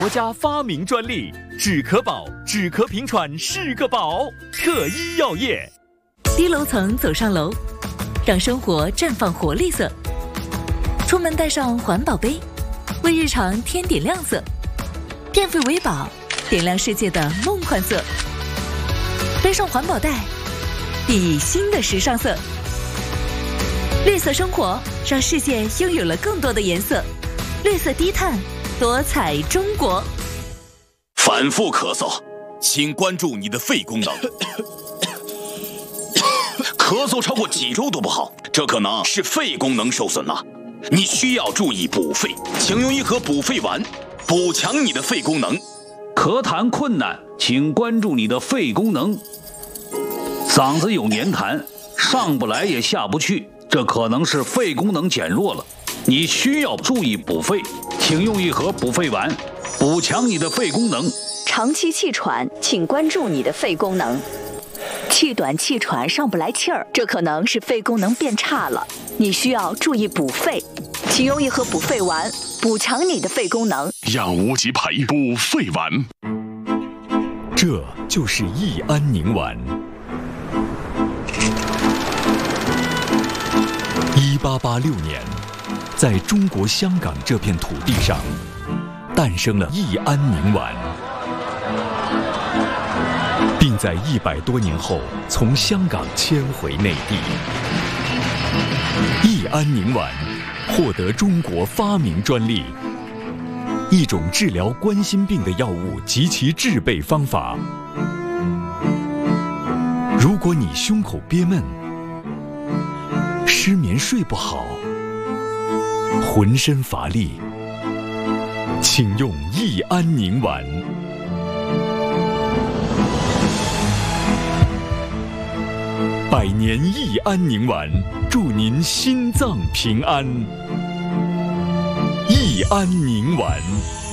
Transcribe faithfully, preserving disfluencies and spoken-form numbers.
国家发明专利，止咳宝，止咳平喘是个宝。特医药业， 低楼层走上楼，让生活绽放活力色。出门带上环保杯，为日常添点亮色。电费为宝，点亮世界的梦幻色。背上环保袋，熠熠新的时尚色。绿色生活，让世界拥有了更多的颜色。绿色低碳，多彩中国。 反复咳嗽，请关注你的肺功能。咳嗽超过几周都不好，这可能是肺功能受损了。你需要注意补肺，请用一盒补肺丸，补强你的肺功能。 咳痰困难，请关注你的肺功能。嗓子有黏痰，上不来也下不去，这可能是肺功能减弱了。你需要注意补肺，请用一盒补肺丸，补强你的肺功能。 长期气喘，请关注你的肺功能。气短气喘上不来气儿，这可能是肺功能变差了，你需要注意补肺，请用一盒补肺丸，补强你的肺功能。 养无极培补肺丸， 这就是益安宁丸。一八八六年，在中国香港这片土地上，诞生了益安宁丸，并在一百多年后从香港迁回内地。益安宁丸获得中国发明专利，一种治疗冠心病的药物及其制备方法。如果你胸口憋闷、失眠睡不好、浑身乏力，请用益安宁丸。百年益安宁丸，祝您心脏平安。益安宁丸。